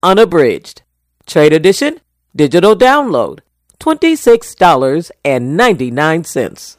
unabridged. Trade edition, digital download, $26.99.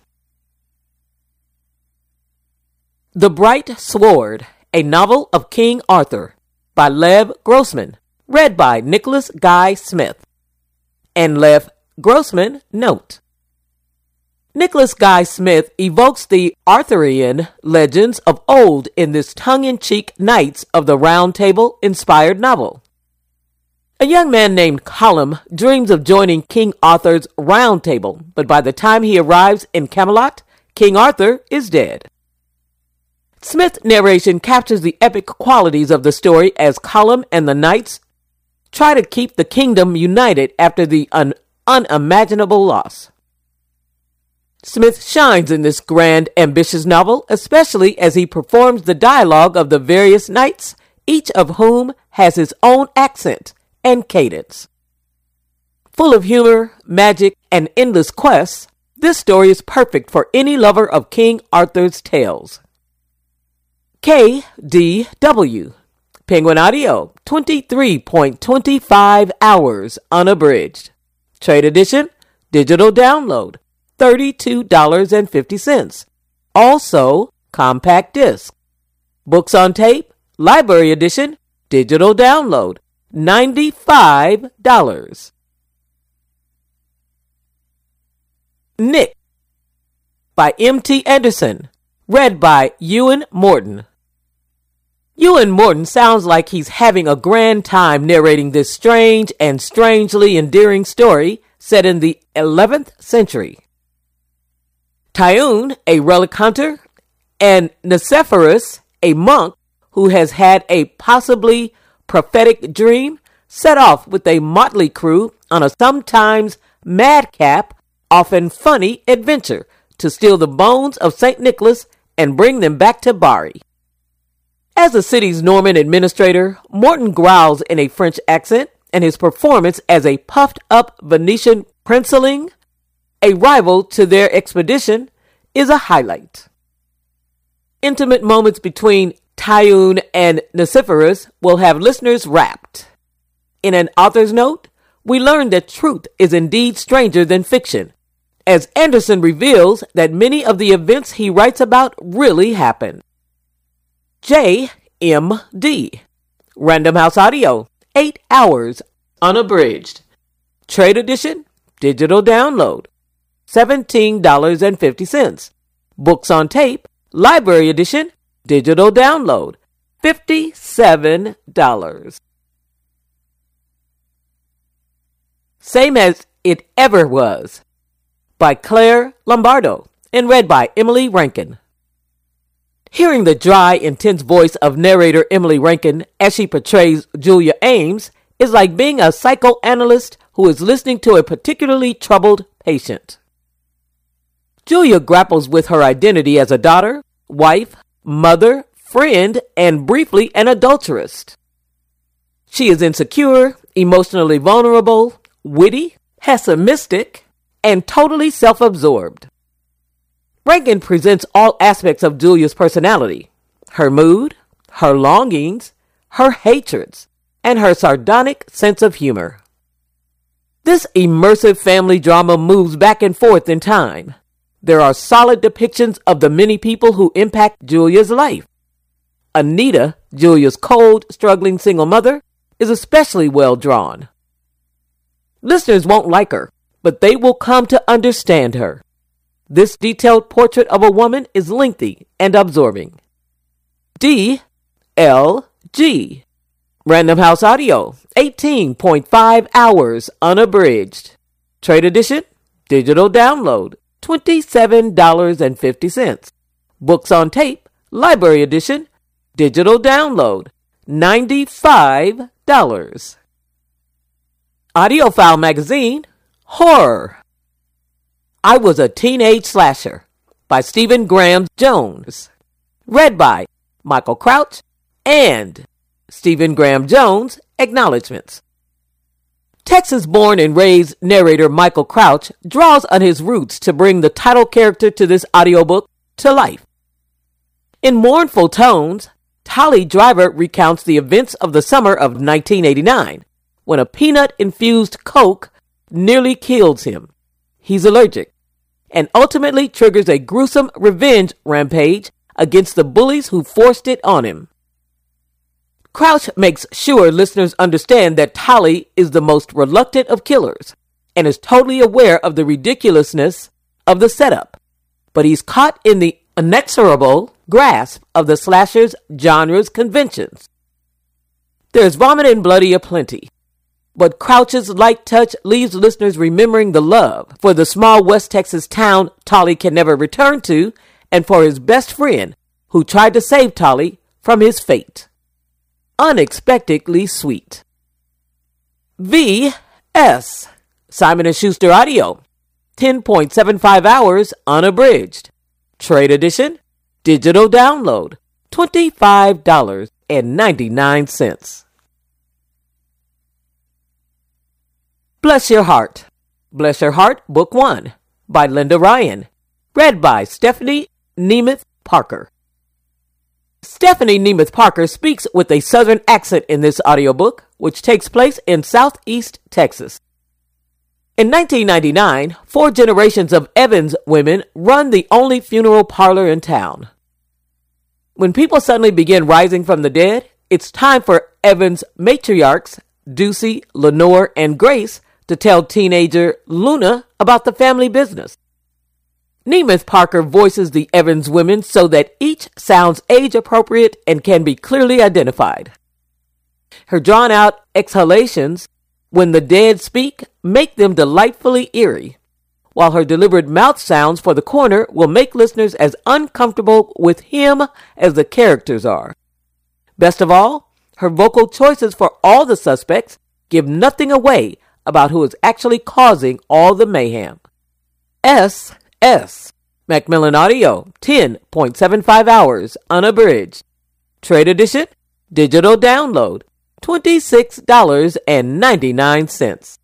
The Bright Sword, a novel of King Arthur, by Lev Grossman, read by Nicholas Guy Smith. And Lev Grossman note: Nicholas Guy Smith evokes the Arthurian legends of old in this tongue-in-cheek Knights of the Round Table inspired novel. A young man named Colum dreams of joining King Arthur's Round Table, but by the time he arrives in Camelot, King Arthur is dead. Smith's narration captures the epic qualities of the story as Colum and the knights try to keep the kingdom united after the unimaginable loss. Smith shines in this grand, ambitious novel, especially as he performs the dialogue of the various knights, each of whom has his own accent and cadence. Full of humor, magic, and endless quests, this story is perfect for any lover of King Arthur's tales. KDW, Penguin Audio, 23.25 hours unabridged. Trade edition, digital download, $32.50. Also, compact disc. Books on tape, library edition, digital download, $95. Nick, by M.T. Anderson, read by Ewan Morton. Ewan Morton sounds like he's having a grand time narrating this strange and strangely endearing story set in the 11th century. Tyoun, a relic hunter, and Nicephorus, a monk who has had a possibly prophetic dream, set off with a motley crew on a sometimes madcap, often funny adventure to steal the bones of St. Nicholas and bring them back to Bari. As the city's Norman administrator, Morton growls in a French accent, and his performance as a puffed-up Venetian princeling, a rival to their expedition, is a highlight. Intimate moments between Tyoun and Nicephorus will have listeners rapt. In an author's note, we learn that truth is indeed stranger than fiction, as Anderson reveals that many of the events he writes about really happened. JMD, Random House Audio, 8 hours unabridged. Trade edition, digital download, $17.50. Books on tape, library edition, digital download, $57. Same as It Ever Was, by Claire Lombardo, and read by Emily Rankin. Hearing the dry, intense voice of narrator Emily Rankin as she portrays Julia Ames is like being a psychoanalyst who is listening to a particularly troubled patient. Julia grapples with her identity as a daughter, wife, mother, friend, and briefly an adulteress. She is insecure, emotionally vulnerable, witty, pessimistic, and totally self-absorbed. Rankin presents all aspects of Julia's personality: her mood, her longings, her hatreds, and her sardonic sense of humor. This immersive family drama moves back and forth in time. There are solid depictions of the many people who impact Julia's life. Anita, Julia's cold, struggling single mother, is especially well drawn. Listeners won't like her, but they will come to understand her. This detailed portrait of a woman is lengthy and absorbing. DLG, Random House Audio, 18.5 hours unabridged. Trade edition, digital download, $27.50. Books on tape, library edition, digital download, $95. Audiophile Magazine, Horror. I Was a Teenage Slasher, by Stephen Graham Jones. Read by Michael Crouch and Stephen Graham Jones. Acknowledgments. Texas-born and raised narrator Michael Crouch draws on his roots to bring the title character to this audiobook to life. In mournful tones, Tolly Driver recounts the events of the summer of 1989, when a peanut-infused Coke nearly kills him. He's allergic, and ultimately triggers a gruesome revenge rampage against the bullies who forced it on him. Crouch makes sure listeners understand that Tolly is the most reluctant of killers and is totally aware of the ridiculousness of the setup, but he's caught in the inexorable grasp of the slasher's genre's conventions. There's vomit and bloody aplenty, but Crouch's light touch leaves listeners remembering the love for the small West Texas town Tolly can never return to, and for his best friend who tried to save Tolly from his fate. Unexpectedly sweet. V.S. Simon & Schuster Audio, 10.75 hours unabridged. Trade edition, digital download, $25.99. Bless Your Heart. Bless Your Heart, Book 1, by Linda Ryan. Read by Stephanie Nemeth Parker. Stephanie Nemeth Parker speaks with a southern accent in this audiobook, which takes place in southeast Texas. In 1999, 4 generations of Evans women run the only funeral parlor in town. When people suddenly begin rising from the dead, it's time for Evans matriarchs, Ducey, Lenore, and Grace, to tell teenager Luna about the family business. Nemeth Parker voices the Evans women so that each sounds age-appropriate and can be clearly identified. Her drawn-out exhalations when the dead speak make them delightfully eerie, while her deliberate mouth sounds for the corner will make listeners as uncomfortable with him as the characters are. Best of all, her vocal choices for all the suspects give nothing away about who is actually causing all the mayhem. S. Macmillan Audio, 10.75 hours unabridged. Trade edition, digital download, $26.99.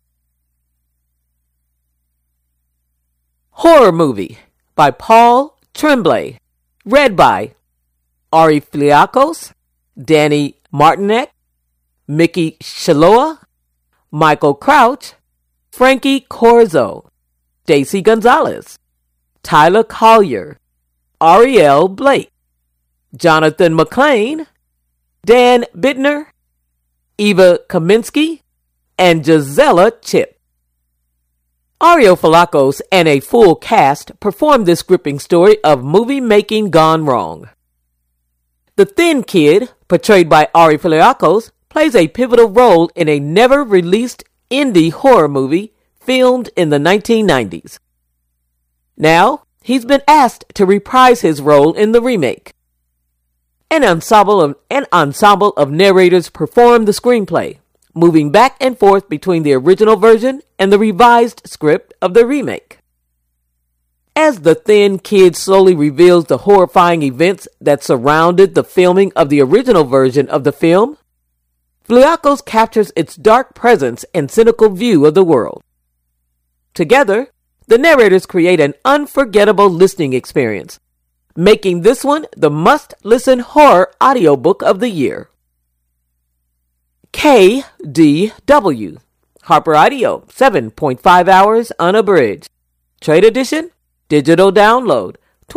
Horror Movie by Paul Tremblay. Read by Ari Fliakos, Danny Martinek, Mickey Shaloa, Michael Crouch, Frankie Corzo, Stacy Gonzalez, Tyler Collier, Ariel Blake, Jonathan McLean, Dan Bittner, Eva Kaminsky, and Gisela Chip. Ario Falakos and a full cast performed this gripping story of movie making gone wrong. The thin kid, portrayed by Ari Falakos, plays a pivotal role in a never-released indie horror movie filmed in the 1990s. Now, he's been asked to reprise his role in the remake. An ensemble of narrators performed the screenplay, moving back and forth between the original version and the revised script of the remake. As the thin kid slowly reveals the horrifying events that surrounded the filming of the original version of the film, Fliakos captures its dark presence and cynical view of the world. Together, the narrators create an unforgettable listening experience, making this one the must-listen horror audiobook of the year. KDW, Harper Audio, 7.5 hours unabridged. Trade edition, digital download,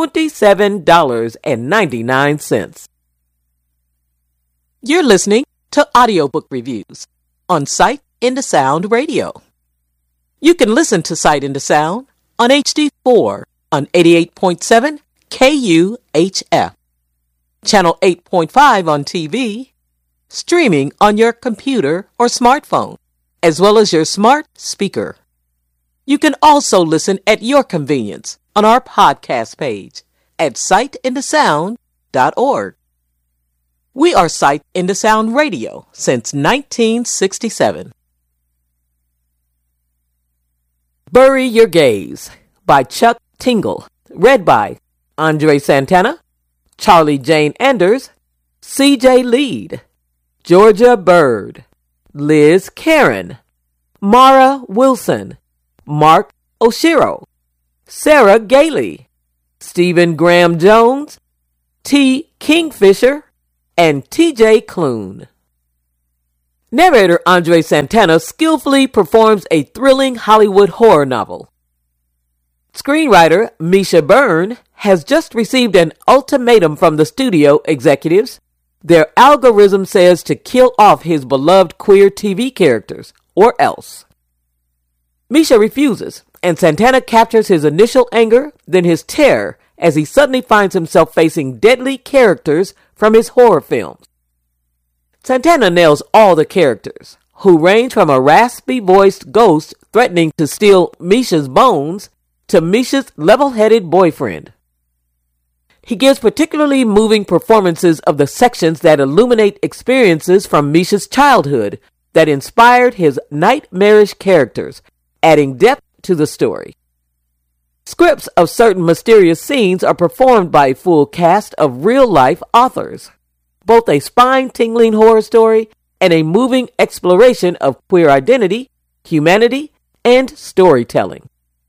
$27.99. You're listening to Audiobook Reviews on Sight into Sound Radio. You can listen to Sight into Sound on HD4 on 88.7 KUHF, Channel 8.5 on TV, streaming on your computer or smartphone, as well as your smart speaker. You can also listen at your convenience on our podcast page at sightintosound.org. We are Sight into Sound Radio since 1967. Bury Your Gaze by Chuck Tingle. Read by Andre Santana, Charlie Jane Anders, C.J. Lead, Georgia Bird, Liz Karen, Mara Wilson, Mark Oshiro, Sarah Gailey, Stephen Graham Jones, T. Kingfisher, and T.J. Klune. Narrator Andre Santana skillfully performs a thrilling Hollywood horror novel. Screenwriter Misha Byrne has just received an ultimatum from the studio executives. Their algorithm says to kill off his beloved queer TV characters, or else. Misha refuses, and Santana captures his initial anger, then his terror, as he suddenly finds himself facing deadly characters from his horror films. Santana nails all the characters, who range from a raspy-voiced ghost threatening to steal Misha's bones to Misha's level-headed boyfriend. He gives particularly moving performances of the sections that illuminate experiences from Misha's childhood that inspired his nightmarish characters, adding depth to the story. Scripts of certain mysterious scenes are performed by a full cast of real-life authors. Both a spine-tingling horror story and a moving exploration of queer identity, humanity, and storytelling.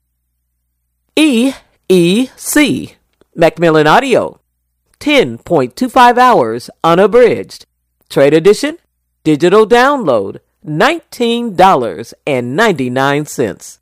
EEC, Macmillan Audio, 10.25 hours unabridged. Trade edition, digital download, $19.99.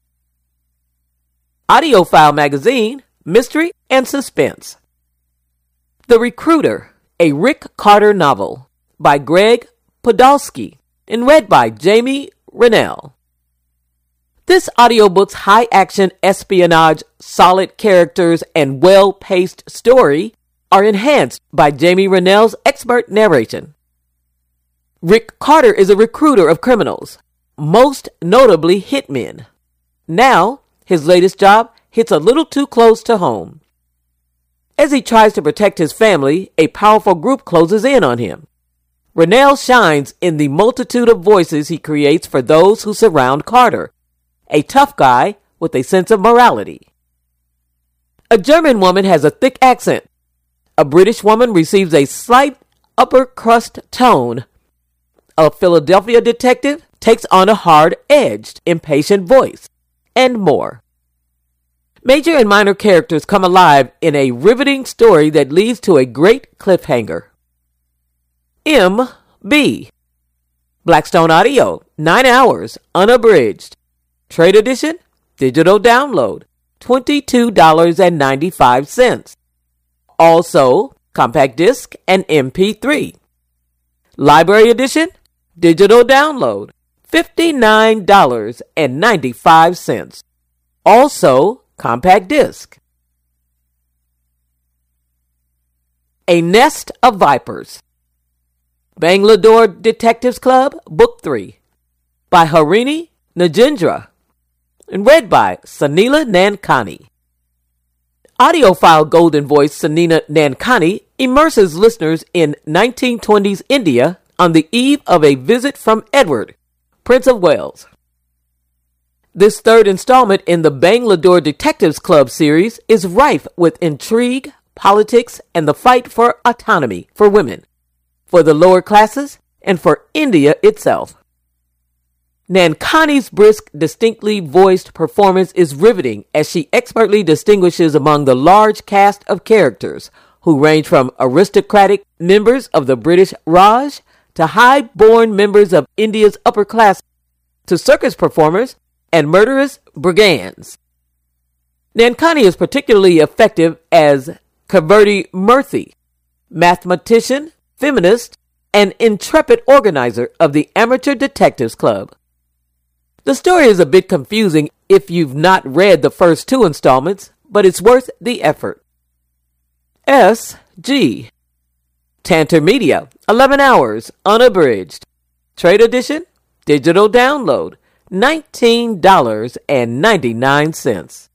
Audiophile Magazine, Mystery and Suspense. The Recruiter, a Rick Carter novel, by Greg Podolsky, and read by Jamie Rennell. This audiobook's high-action espionage, solid characters, and well-paced story are enhanced by Jamie Rennell's expert narration. Rick Carter is a recruiter of criminals, most notably hitmen. Now, his latest job hits a little too close to home. As he tries to protect his family, a powerful group closes in on him. Rennell shines in the multitude of voices he creates for those who surround Carter, a tough guy with a sense of morality. A German woman has a thick accent. A British woman receives a slight upper crust tone. A Philadelphia detective takes on a hard-edged, impatient voice, and more. Major and minor characters come alive in a riveting story that leads to a great cliffhanger. M.B. Blackstone Audio, 9 hours, unabridged. Trade edition, digital download, $22.95. Also, compact disc and MP3. Library edition, digital download, $59.95. Also, compact disc. A Nest of Vipers. Bangalore Detectives Club, Book 3, by Harini Nagendra, and read by Sunila Nankani. Audiophile golden voice Sunila Nankani immerses listeners in 1920s India on the eve of a visit from Edward, Prince of Wales. This third installment in the Bangalore Detectives Club series is rife with intrigue, politics, and the fight for autonomy for women, for the lower classes, and for India itself. Nankani's brisk, distinctly voiced performance is riveting as she expertly distinguishes among the large cast of characters who range from aristocratic members of the British Raj to high-born members of India's upper class to circus performers and murderous brigands. Nankani is particularly effective as Kaveri Murthy, mathematician, feminist, and intrepid organizer of the Amateur Detectives Club. The story is a bit confusing if you've not read the first 2 installments, but it's worth the effort. S.G. Tantor Media, 11 hours, unabridged. Trade edition, digital download, $19.99.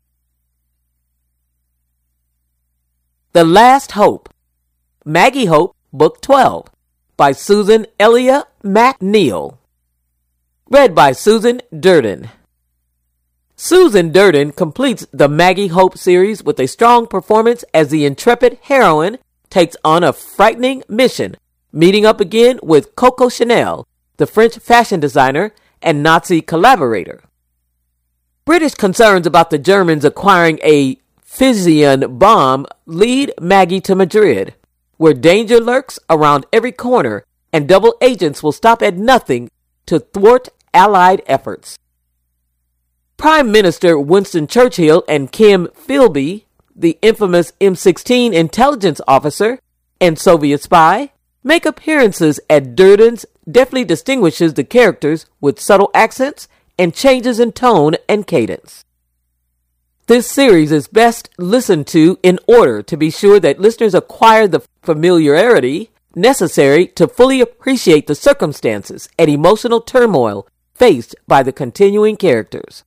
The Last Hope. Maggie Hope, Book 12, by Susan Elia McNeil. Read by Susan Durden. Susan Durden completes the Maggie Hope series with a strong performance as the intrepid heroine takes on a frightening mission, meeting up again with Coco Chanel, the French fashion designer and Nazi collaborator. British concerns about the Germans acquiring a fission bomb lead Maggie to Madrid, where danger lurks around every corner and double agents will stop at nothing to thwart Allied efforts. Prime Minister Winston Churchill and Kim Philby, the infamous M16 intelligence officer and Soviet spy, make appearances at Durden's deftly distinguishes the characters with subtle accents and changes in tone and cadence. This series is best listened to in order to be sure that listeners acquire the familiarity necessary to fully appreciate the circumstances and emotional turmoil faced by the continuing characters.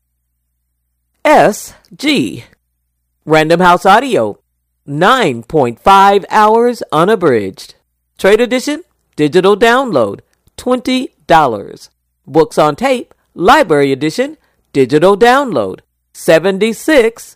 S.G. Random House Audio, 9.5 hours unabridged. Trade edition, digital download, $20. Books on tape, library edition, digital download, $76.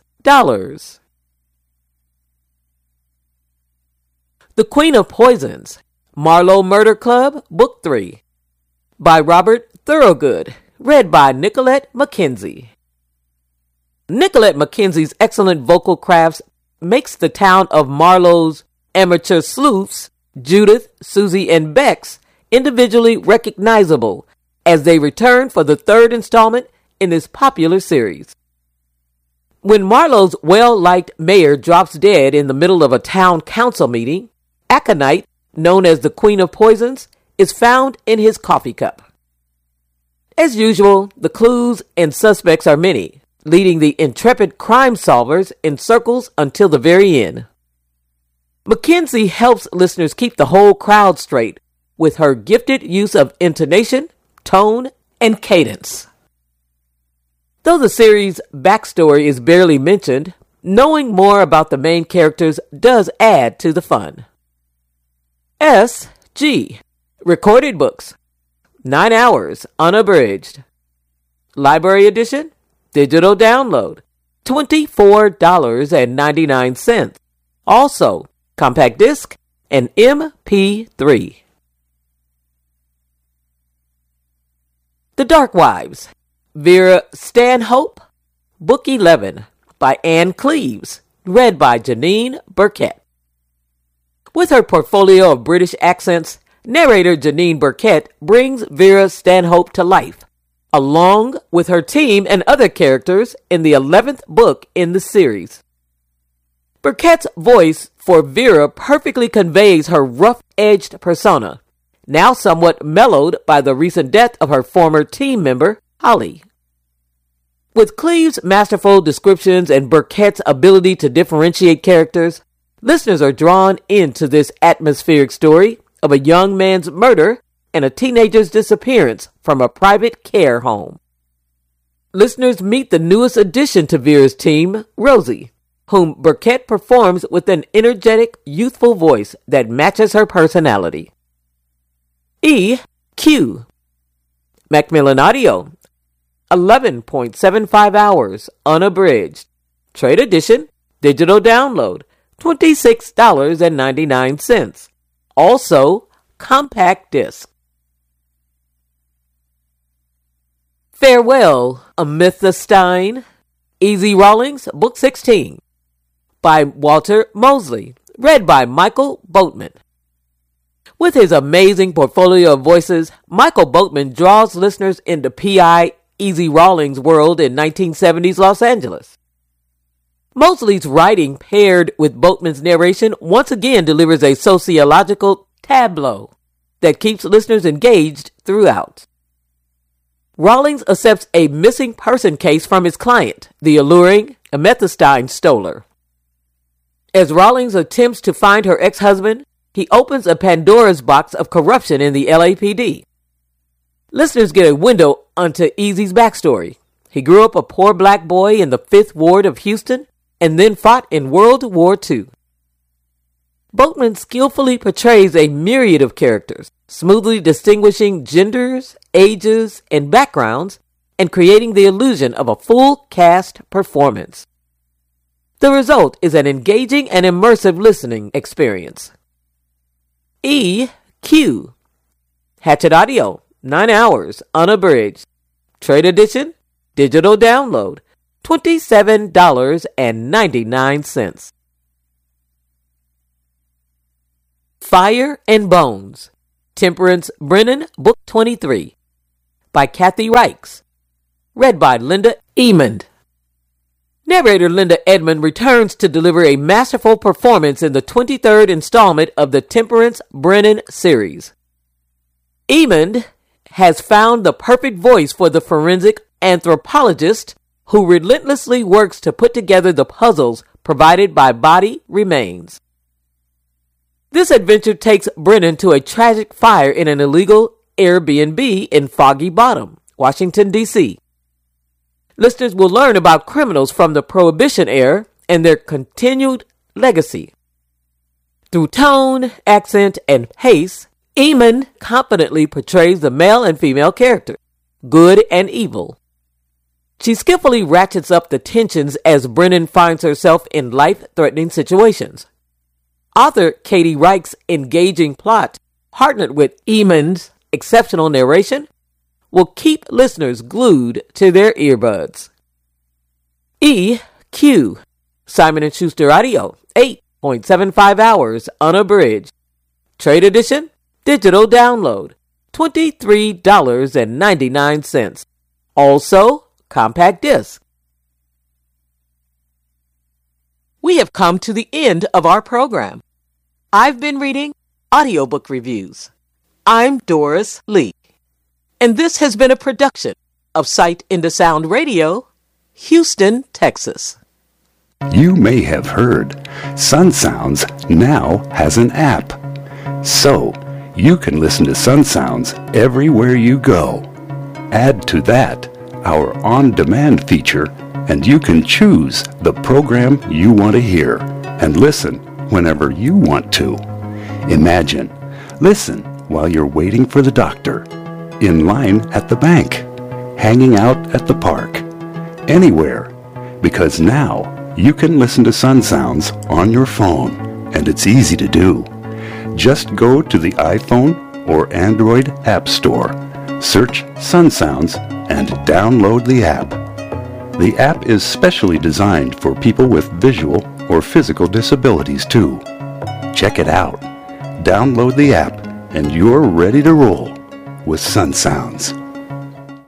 The Queen of Poisons, Marlowe Murder Club, Book 3, by Robert Thorogood, read by Nicolette McKenzie. Nicolette McKenzie's excellent vocal crafts makes the town of Marlowe's amateur sleuths, Judith, Susie, and Bex, individually recognizable as they return for the third installment in this popular series. When Marlowe's well-liked mayor drops dead in the middle of a town council meeting, Aconite, known as the Queen of Poisons, is found in his coffee cup. As usual, the clues and suspects are many, leading the intrepid crime solvers in circles until the very end. McKenzie helps listeners keep the whole crowd straight with her gifted use of intonation, tone, and cadence. Though the series' backstory is barely mentioned, knowing more about the main characters does add to the fun. S.G. Recorded books, 9 hours unabridged. Library edition, digital download, $24.99. Also, compact disc and MP3. The Dark Wives, Vera Stanhope, Book 11, by Anne Cleeves, read by Janine Burkett. With her portfolio of British accents, narrator Janine Burkett brings Vera Stanhope to life, along with her team and other characters in the 11th book in the series. Burkett's voice for Vera perfectly conveys her rough-edged persona, now somewhat mellowed by the recent death of her former team member, Holly. With Cleeves' masterful descriptions and Burkett's ability to differentiate characters, listeners are drawn into this atmospheric story of a young man's murder and a teenager's disappearance from a private care home. Listeners meet the newest addition to Vera's team, Rosie, whom Burkett performs with an energetic, youthful voice that matches her personality. E.Q. Macmillan Audio, 11.75 hours unabridged. Trade edition, digital download, $26.99. Also, compact disc. Farewell, Amethystine, Easy Rawlings, Book 16, by Walter Mosley, read by Michael Boatman. With his amazing portfolio of voices, Michael Boatman draws listeners into P.I. Easy Rawlings' world in 1970s Los Angeles. Mosley's writing, paired with Boatman's narration, once again delivers a sociological tableau that keeps listeners engaged throughout. Rawlings accepts a missing person case from his client, the alluring Amethystine Stoller. As Rawlings attempts to find her ex-husband, he opens a Pandora's box of corruption in the LAPD. Listeners get a window onto Easy's backstory. He grew up a poor black boy in the 5th Ward of Houston and then fought in World War II. Boatman skillfully portrays a myriad of characters, smoothly distinguishing genders, ages, and backgrounds, and creating the illusion of a full cast performance. The result is an engaging and immersive listening experience. E.Q. Hatchet Audio, 9 hours unabridged. Trade edition, digital download, $27.99. Fire and Bones, Temperance Brennan, Book 23, by Kathy Reichs, read by Linda Emond. Narrator Linda Edmond returns to deliver a masterful performance in the 23rd installment of the Temperance Brennan series. Emond has found the perfect voice for the forensic anthropologist who relentlessly works to put together the puzzles provided by body remains. This adventure takes Brennan to a tragic fire in an illegal Airbnb in Foggy Bottom, Washington, D.C. Listeners will learn about criminals from the Prohibition era and their continued legacy. Through tone, accent, and pace, Emond confidently portrays the male and female characters, good and evil. She skillfully ratchets up the tensions as Brennan finds herself in life-threatening situations. Author Katie Reich's engaging plot, partnered with Emond's exceptional narration, will keep listeners glued to their earbuds. EQ, Simon & Schuster Audio, 8.75 hours unabridged. Trade edition, digital download, $23.99. Also, compact disc. We have come to the end of our program. I've been reading audiobook reviews. I'm Doris Lee, and this has been a production of Sight into Sound Radio, Houston, Texas. You may have heard Sun Sounds now has an app. So, you can listen to Sun Sounds everywhere you go. Add to that our on-demand feature, and you can choose the program you want to hear and listen whenever you want to. Imagine, listen while you're waiting for the doctor, in line at the bank, hanging out at the park, anywhere, because now you can listen to Sun Sounds on your phone, and it's easy to do. Just go to the iPhone or Android App Store, search Sun Sounds, and download the app. The app is specially designed for people with visual or physical disabilities too. Check it out. Download the app, and you're ready to roll with Sun Sounds.